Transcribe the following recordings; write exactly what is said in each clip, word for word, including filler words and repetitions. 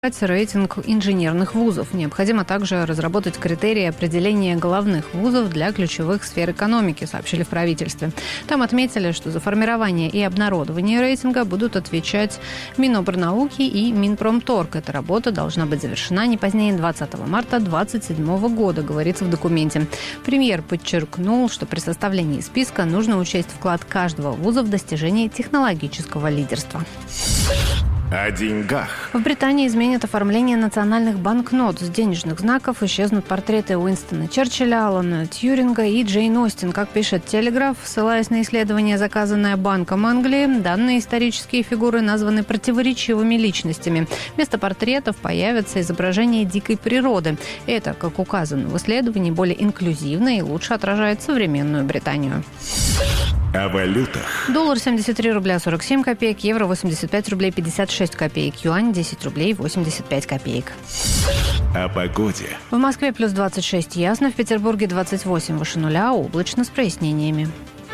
рейтинг инженерных вузов. Необходимо также разработать критерии определения главных вузов для ключевых сфер экономики, сообщили в правительстве. Там отметили, что за формирование и обнародование рейтинга будут отвечать Минобрнауки и Минпромторг. Эта работа должна быть завершена не позднее двадцатого марта две тысячи двадцать седьмого года, говорится в документе. Премьер подчеркнул, что при составлении списка нужно учесть вклад каждого вуза в достижение технологического лидерства. О деньгах. В Британии изменят оформление национальных банкнот. С денежных знаков исчезнут портреты Уинстона Черчилля, Алана Тьюринга и Джейн Остин. Как пишет «Телеграф», ссылаясь на исследование, заказанное Банком Англии, данные исторические фигуры названы противоречивыми личностями. Вместо портретов появятся изображения дикой природы. Это, как указано в исследовании, более инклюзивно и лучше отражает современную Британию. О валютах. Доллар семьдесят три рубля сорок семь копеек, евро восемьдесят пять рублей пятьдесят шесть копеек, юань десять рублей восемьдесят пять копеек. О погоде. В Москве плюс двадцать шесть ясно, в Петербурге двадцать восемь выше нуля, облачно с прояснениями.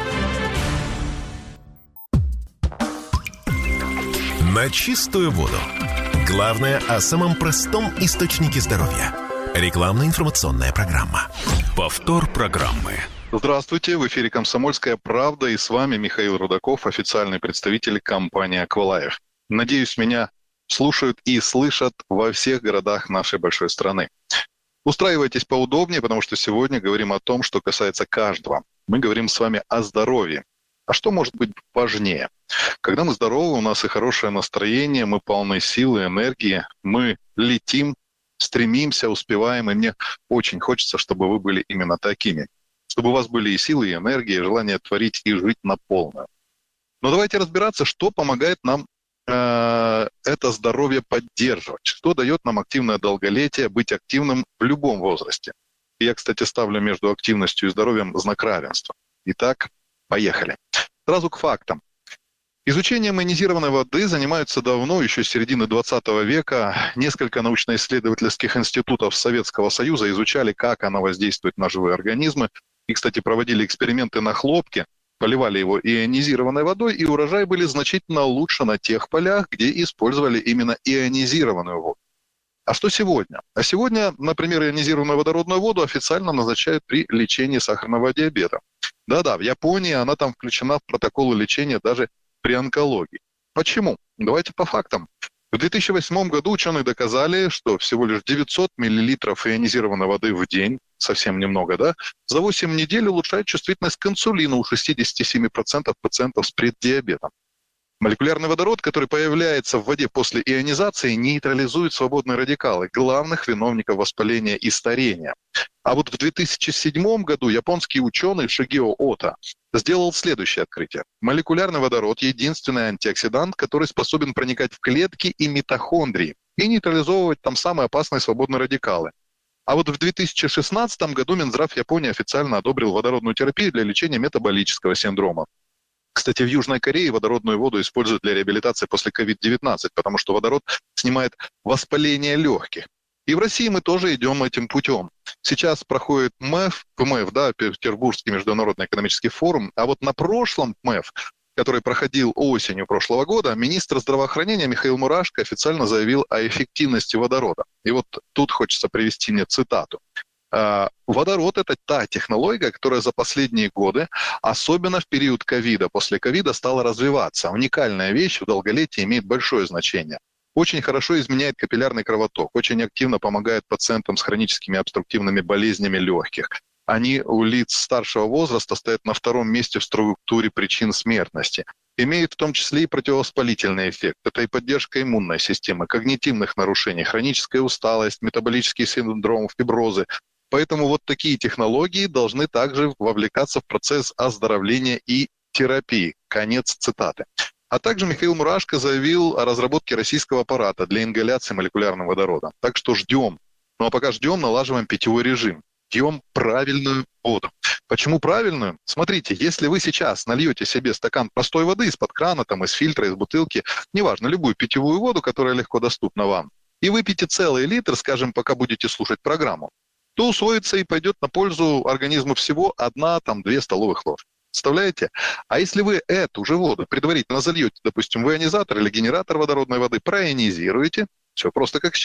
На чистую воду. Главное о самом простом источнике здоровья. Рекламно-информационная программа. Повтор программы. Здравствуйте, в эфире «Комсомольская правда» и с вами Михаил Рудаков, официальный представитель компании «Аквалайф». Надеюсь, меня слушают и слышат во всех городах нашей большой страны. Устраивайтесь поудобнее, потому что сегодня говорим о том, что касается каждого. Мы говорим с вами о здоровье. А что может быть важнее? Когда мы здоровы, у нас и хорошее настроение, мы полны силы, энергии, мы летим, стремимся, успеваем, и мне очень хочется, чтобы вы были именно такими. Чтобы у вас были и силы, и энергия, и желание творить и жить на полную. Но давайте разбираться, что помогает нам э, это здоровье поддерживать, что дает нам активное долголетие, быть активным в любом возрасте. И я, кстати, ставлю между активностью и здоровьем знак равенства. Итак, поехали. Сразу к фактам. Изучением ионизированной воды занимаются давно, еще с середины двадцатого века. Несколько научно-исследовательских институтов Советского Союза изучали, как она воздействует на живые организмы. И, кстати, проводили эксперименты на хлопке, поливали его ионизированной водой, и урожаи были значительно лучше на тех полях, где использовали именно ионизированную воду. А что сегодня? А сегодня, например, ионизированную водородную воду официально назначают при лечении сахарного диабета. Да-да, в Японии она там включена в протоколы лечения даже при онкологии. Почему? Давайте по фактам. В две тысячи восьмом году ученые доказали, что всего лишь девятьсот миллилитров ионизированной воды в день, совсем немного, да, за восемь недель улучшает чувствительность к инсулину у шестьдесят семь процентов пациентов с преддиабетом. Молекулярный водород, который появляется в воде после ионизации, нейтрализует свободные радикалы, главных виновников воспаления и старения. А вот в две тысячи седьмом году японский ученый Шигео Ото сделал следующее открытие. Молекулярный водород – единственный антиоксидант, который способен проникать в клетки и митохондрии и нейтрализовывать там самые опасные свободные радикалы. А вот в две тысячи шестнадцатом году Минздрав Японии официально одобрил водородную терапию для лечения метаболического синдрома. Кстати, в Южной Корее водородную воду используют для реабилитации после ковид девятнадцать, потому что водород снимает воспаление легких. И в России мы тоже идем этим путем. Сейчас проходит МЭФ, ПМЭФ, да, Петербургский международный экономический форум, а вот на прошлом МЭФ, который проходил осенью прошлого года, министр здравоохранения Михаил Мурашко официально заявил о эффективности водорода. И вот тут хочется привести мне цитату. Водород – это та технология, которая за последние годы, особенно в период ковида, после ковида, стала развиваться. Уникальная вещь в долголетии имеет большое значение. Очень хорошо изменяет капиллярный кровоток, очень активно помогает пациентам с хроническими обструктивными болезнями легких. Они у лиц старшего возраста стоят на втором месте в структуре причин смертности. Имеет в том числе и противовоспалительный эффект. Это и поддержка иммунной системы, когнитивных нарушений, хроническая усталость, метаболический синдром, фиброзы. Поэтому вот такие технологии должны также вовлекаться в процесс оздоровления и терапии. Конец цитаты. А также Михаил Мурашко заявил о разработке российского аппарата для ингаляции молекулярного водорода. Так что ждем. Ну а пока ждем, налаживаем питьевой режим. Пьем правильную воду. Почему правильную? Смотрите, если вы сейчас нальете себе стакан простой воды из-под крана, там, из фильтра, из бутылки, неважно, любую питьевую воду, которая легко доступна вам, и выпьете целый литр, скажем, пока будете слушать программу, то усвоится и пойдет на пользу организму всего одна, там, две столовых ложки. Представляете? А если вы эту же воду предварительно зальете, допустим, в ионизатор или генератор водородной воды, проионизируете, Все просто как